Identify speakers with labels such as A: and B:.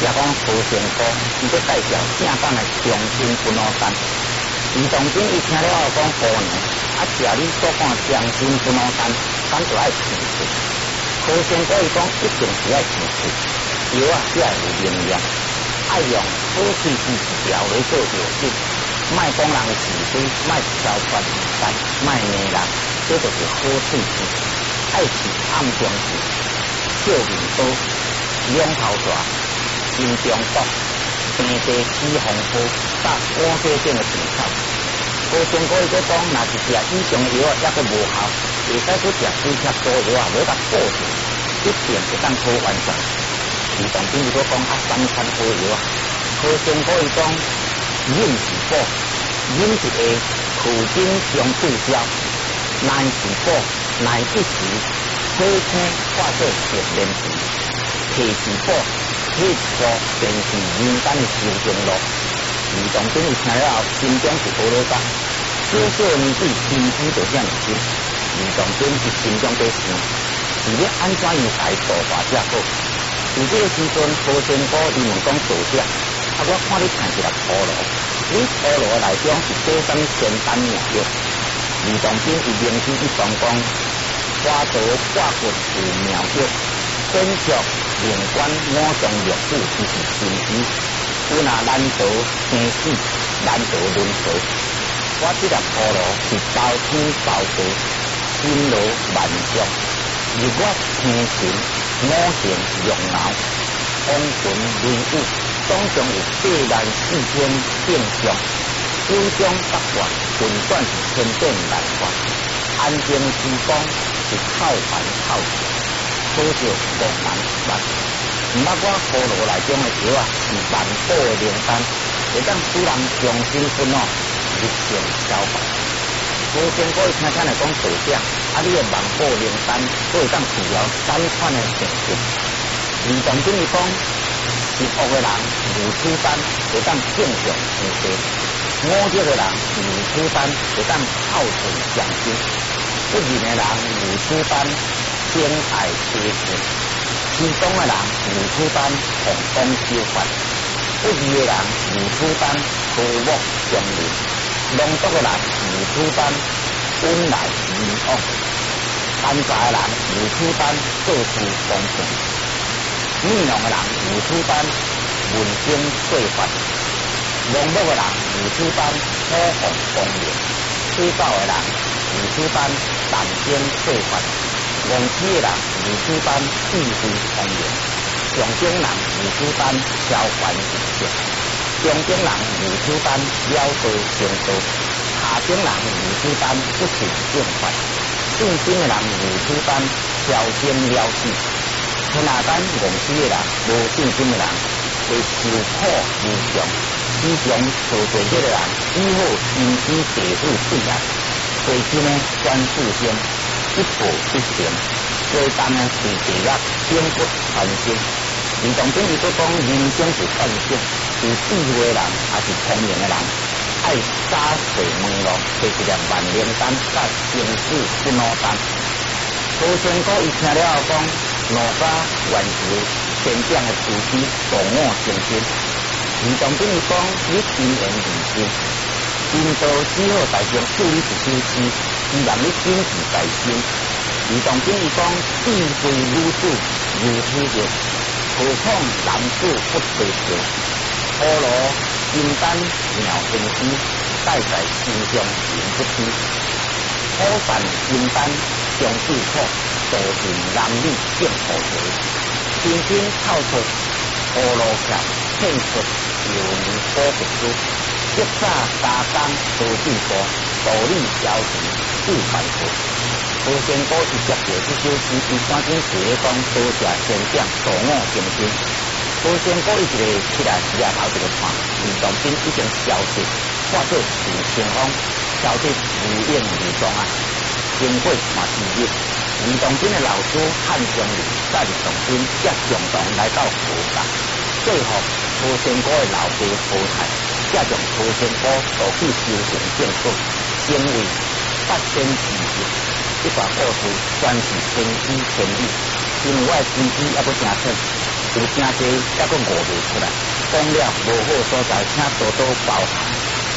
A: 讲何仙姑，伊在介绍正版的长青分罗丹。李当真伊听了后讲姑娘，食你所讲长青分罗丹，咱就爱试试。何仙姑伊讲一定是爱试试，药才会有营养，爱用好水水一条来做药品，莫讲人是非，莫挑拨离间，莫骂人，这就是好水水。爱是暗中治，少面刀，两头蛇，心中毒，病地起风波，搭碗底顶的稻草。何仙姑伊在讲，若是食以上的药还阁无效，会使去食水贴多药来甲补救，一定会当好完全。李当真伊在讲三餐好药何仙姑伊讲，饮是补，饮一下苦尽将对消，耐是补，耐一时。好听化作食莲池，气是补，气补便是人间的修行路。李当真伊听了后，心中是好了解，小小年纪天资就遐尔深。李当真伊心中在想，是要安怎样来度大家好？有这个时阵，何仙姑伊问讲道者，我看你看起来葫芦，你葫芦内中是做啥物仙丹妙药？李当真伊明知一双讲。花朵挂骨有妙药，本属灵官五脏六腑，即是心机。有那难得生死，难得轮回。我这粒葫芦是包天包地，心罗万象，日月天神，五行用脑，风魂雷雨，总共有84000变相，九种八卦，运转是千变万化，安定之光。是靠凡靠邪，好少无人捌。毋捌我葫芦内中的药是万宝的灵丹，会当使人重新分日常消化。何仙姑伊听听来讲道者，你的万宝灵丹会当治疗三款的病症。李当真伊讲，是恶的人如此丹会当正常治病，五色的人如此丹会当孝顺祥心。不仁的人如此般偏爱邪情，痴狂的人如此般奉公修法，不义的人如此般和睦相邻，弄毒的人如此般本来迷惘，贪财的人如此般做事公平，逆良的人如此般文经税法，弄毒的人如此般好奉公平，虚造的人如此般谈天说法，憨痴的人如此般智慧聪明，上等人如此般超凡入圣，中等人如此般了道成道，下等人如此般不信正法，信心的人如此般超生了死。天下间憨痴的人、无信心的人会受苦无常，时常做罪孽的人只好因此地府对人。最近呢，专注性一步一行，最重呢是地狱永不翻身。李当真伊所讲，人生是惯性，有智慧的人也是聪明的人，爱洒水门路，摕一粒万灵丹甲生死不老丹。何仙姑伊听了后讲，哪吒愿求天降的慈悲助我成仙。李当真伊讲，你真言如真。因道只好大众处理一首诗，以让你经济在心。李当真伊讲，智慧女子如此热，何况男子不追求。葫芦金丹妙天机，带在心中行不虚。苦善金丹相对苦，度尽男女更可惜。轻轻透出葫芦壳，献出有名果不输。一早三更多进步，道理消除不反复。何仙姑一接到这首诗，伊赶紧是咧讲多谢仙长助我成仙。何仙姑伊一个起来低下头一个看，李当真已经消失，化作是清风，消失如影如踪啊！经过看之日，李当真的老师汉中人带李当真也共同来到佛堂，最后何仙姑的老爸何太。才将何仙姑带去修行正果，成为8仙之一。这段故事算是天机天意，因为我的天机也不正确， 有真济，还佫悟袂出来。讲了无好所在，请多多包涵。